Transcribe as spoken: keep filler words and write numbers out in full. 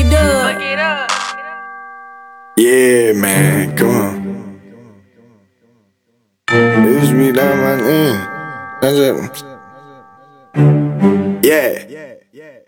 dub. Yeah, man, come on. Use me down my name. That's it. Yeah.